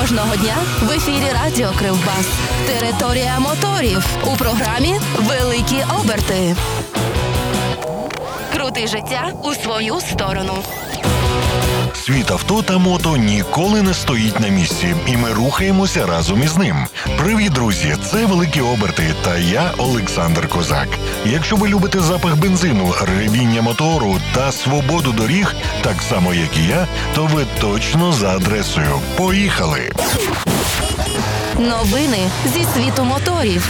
Кожного дня в ефірі Радіо Кривбас. Територія моторів. У програмі «Великі оберти». Крути життя у свою сторону. Світ авто та мото ніколи не стоїть на місці, і ми рухаємося разом із ним. Привіт, друзі! Це «Великі оберти» та я, Олександр Козак. Якщо ви любите запах бензину, ревіння мотору та свободу доріг, так само як і я, то ви точно за адресою. Поїхали! Новини зі світу моторів.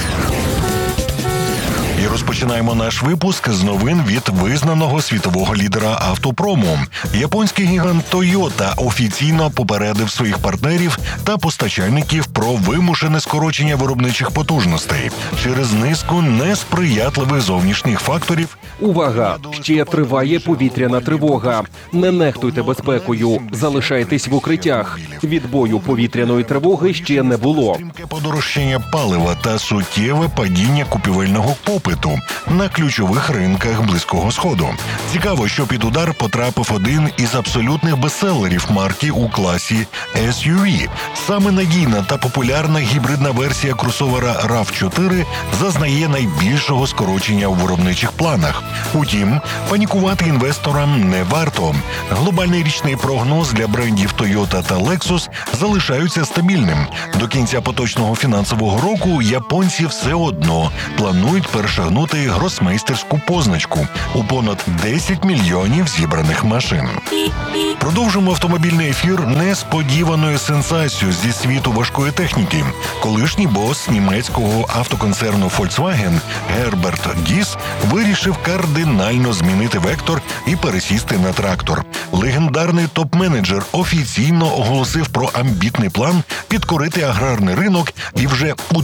І розпочинаємо наш випуск з новин від визнаного світового лідера автопрому. Японський гігант Toyota офіційно попередив своїх партнерів та постачальників про вимушене скорочення виробничих потужностей через низку несприятливих зовнішніх факторів. Увага! Ще триває повітряна тривога. Не нехтуйте безпекою. Залишайтесь в укриттях. Відбою повітряної тривоги ще не було. Стрімке подорожчання палива та суттєве падіння купівельного попиту на ключових ринках Близького Сходу. Цікаво, що під удар потрапив один із абсолютних бестселерів марки у класі SUV. Саме надійна та популярна гібридна версія кросовера RAV4 зазнає найбільшого скорочення у виробничих планах. Утім, панікувати інвесторам не варто. Глобальний річний прогноз для брендів Toyota та Lexus залишаються стабільним. До кінця поточного фінансового року японці все одно планують перешагнути гросмейстерську позначку у понад 10 мільйонів зібраних машин. Продовжимо автомобільний ефір несподіваною сенсацією зі світу важкої техніки. Колишній бос німецького автоконцерну Volkswagen Герберт Діс вирішив кардинально змінити вектор і пересісти на трактор. Легендарний топ-менеджер офіційно оголосив про амбітний план підкорити аграрний ринок і вже у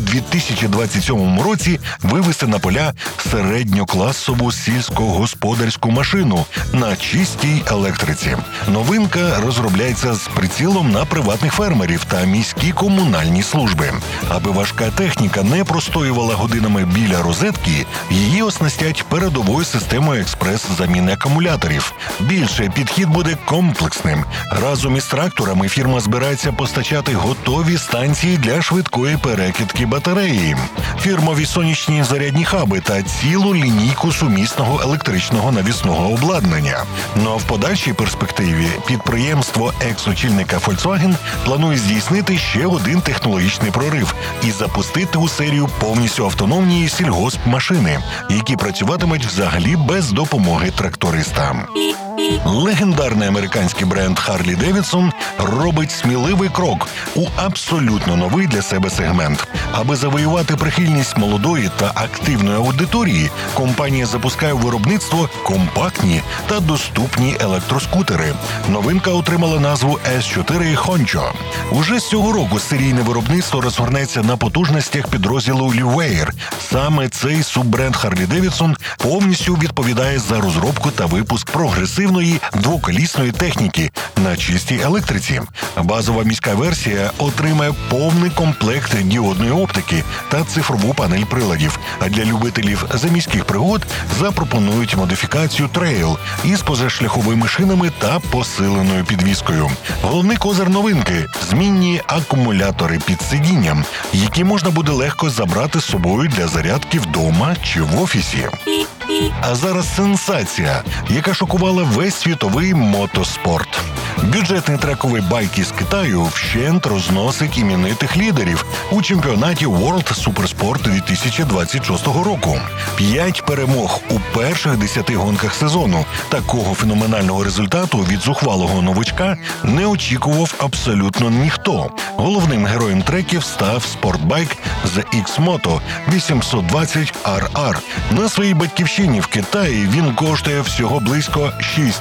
2027 році вивести на поля середньокласову сільськогосподарську машину на чистій електриці. Новинка розробляється з прицілом на приватних фермерів та міські комунальні служби. Аби важка техніка не простоювала годинами біля розетки, її оснастять передовою системою експрес-заміни акумуляторів. Більше підхід буде комплексним. Разом із тракторами фірма збирається постачати готові станції для швидкої перекидки батареї, фірмові сонячні зарядні хаби та цілу лінійку сумісного електричного навісного обладнання. Ну а в подальшій перспективі підприємство екс-очільника Volkswagen планує здійснити ще один технологічний прорив і запустити у серію повністю автономні сільгоспмашини, які працюватимуть взагалі без допомоги тракториста. Легендарний американський бренд Harley-Davidson робить сміливий крок у абсолютно новий для себе сегмент. Аби завоювати прихильність молодої та активної аудиторії, компанія запускає в виробництво компактні та доступні електроскутери. Новинка отримала назву S4 Honcho. Уже з цього року серійне виробництво розгорнеться на потужностях підрозділу Livewire. Саме цей суббренд Harley-Davidson повністю відповідає за розробку та випуск прогресивної двоколісної техніки на чистій електриці. Базова міська версія отримає повний комплект діодної оптики та цифрову панель приладів. А для любителів заміських пригод запропонують модифікацію Trail із позашляховими шинами та посиленою підвіскою. Головний козир новинки – змінні акумулятори під сидінням, які можна буде легко забрати з собою для зарядки вдома чи в офісі. А зараз сенсація, яка шокувала весь світовий мотоспорт. Бюджетний трековий байк із Китаю вщент розносить іменитих лідерів у чемпіонаті World Supersport 2026 року. 5 перемог у перших 10 гонках сезону. Такого феноменального результату від зухвалого новичка не очікував абсолютно ніхто. Головним героєм треків став спортбайк The X-Moto 820 RR. На своїй батьківщині в Китаї він коштує всього близько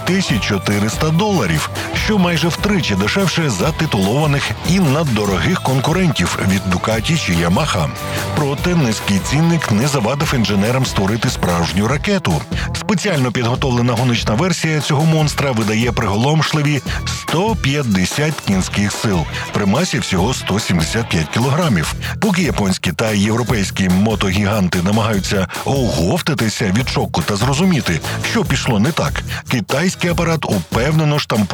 $6400, що майже втричі дешевше за титулованих і наддорогих конкурентів від Ducati чи Yamaha. Проте низький цінник не завадив інженерам створити справжню ракету. Спеціально підготовлена гоночна версія цього монстра видає приголомшливі 150 кінських сил при масі всього 175 кілограмів. Поки японські та європейські мотогіганти намагаються оговтатися від шоку та зрозуміти, що пішло не так, китайський апарат упевнено штампує перемогу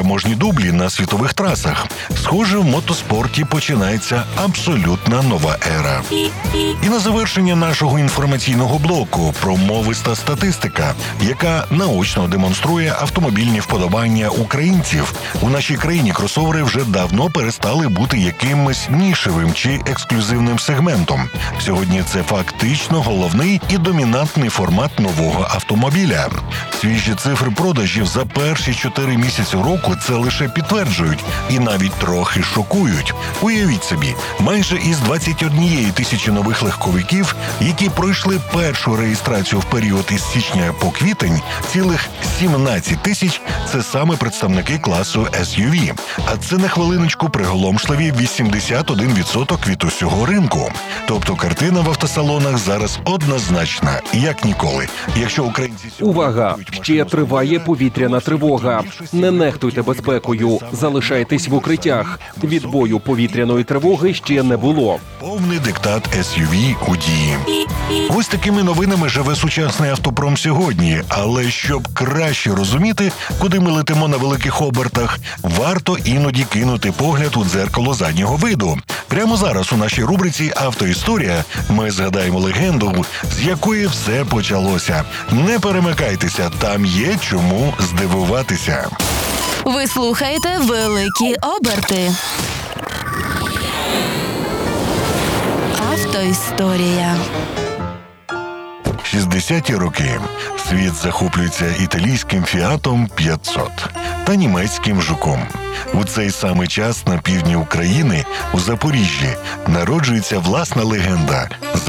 переможні дублі на світових трасах. Схоже, в мотоспорті починається абсолютна нова ера. І на завершення нашого інформаційного блоку промовиста статистика, яка наочно демонструє автомобільні вподобання українців. У нашій країні кросовери вже давно перестали бути якимось нішевим чи ексклюзивним сегментом. Сьогодні це фактично головний і домінантний формат нового автомобіля. Свіжі цифри продажів за перші 4 місяці року це лише підтверджують і навіть трохи шокують. Уявіть собі, майже із 21 тисячі нових легковиків, які пройшли першу реєстрацію в період із січня по квітень, цілих 17 тисяч – це саме представники класу SUV. А це на хвилиночку приголомшливі 81% від усього ринку. Тобто картина в автосалонах зараз однозначна, як ніколи. Якщо українці... Увага! Ще триває повітряна тривога. Не нехтуйте безпекою, залишайтесь в укриттях. Відбою повітряної тривоги ще не було. Повний диктат SUV у дії. Ось такими новинами живе сучасний автопром сьогодні. Але щоб краще розуміти, куди ми летимо на великих обертах, варто іноді кинути погляд у дзеркало заднього виду. Прямо зараз у нашій рубриці «Автоісторія» ми згадаємо легенду, з якої все почалося. Не перемикайтеся, там є чому здивуватися. Ви слухаєте «Великі оберти». Автоісторія. 60-ті роки. Світ захоплюється італійським «Фіатом 500» та німецьким «Жуком». У цей самий час на півдні України, у Запоріжжі, народжується власна легенда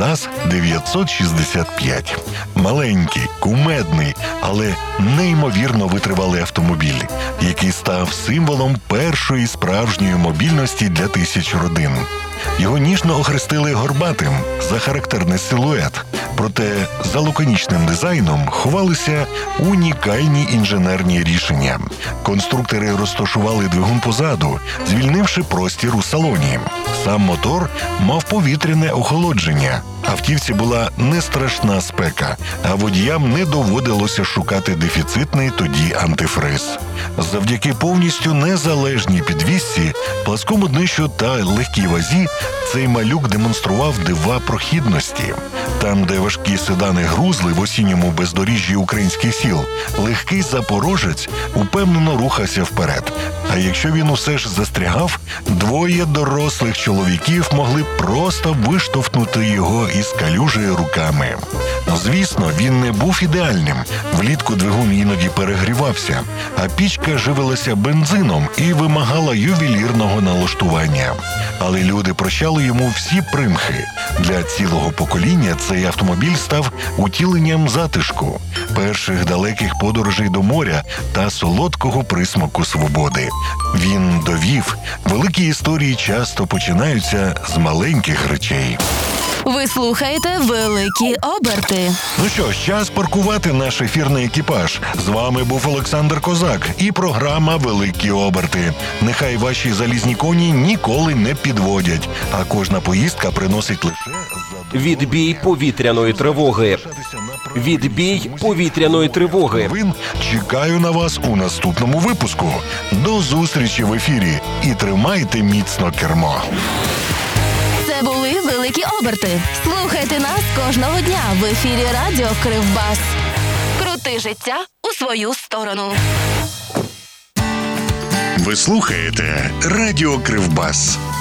ЗАЗ-965. Маленький, кумедний, але неймовірно витривалий автомобіль, який став символом першої справжньої мобільності для тисяч родин. Його ніжно охрестили горбатим за характерний силует. Проте за лаконічним дизайном ховалися унікальні інженерні рішення. Конструктори розташували двигун позаду, звільнивши простір у салоні. Сам мотор мав повітряне охолодження. Автівці була не страшна спека, а водіям не доводилося шукати дефіцитний тоді антифриз. Завдяки повністю незалежній підвісці, пласкому днищу та легкій вазі цей малюк демонстрував дива прохідності. Там, де важкі седани грузли в осінньому бездоріжжі українських сіл, легкий запорожець упевнено рухався вперед. А якщо він усе ж застрягав, двоє дорослих чоловіків могли просто виштовхнути його із калюжі руками. Звісно, він не був ідеальним. Влітку двигун іноді перегрівався, а пічка живилася бензином і вимагала ювелірного налаштування. Але люди прощали йому всі примхи. Для цілого покоління цей автомобіль став утіленням затишку, перших далеких подорожей до моря та солодкого присмаку свободи. Він довів, великі історії часто починаються з маленьких речей. Ви слухаєте «Великі оберти». Ну що ж, час паркувати наш ефірний екіпаж. З вами був Олександр Козак і програма «Великі оберти». Нехай ваші залізні коні ніколи не підводять, а кожна поїздка приносить лише Відбій повітряної тривоги. Відбій повітряної тривоги. Чекаю на вас у наступному випуску. До зустрічі в ефірі і тримайте міцно кермо. Це були «Великі оберти». Слухайте нас кожного дня в ефірі радіо Кривбас. Крути життя у свою сторону. Ви слухаєте Радіо Кривбас.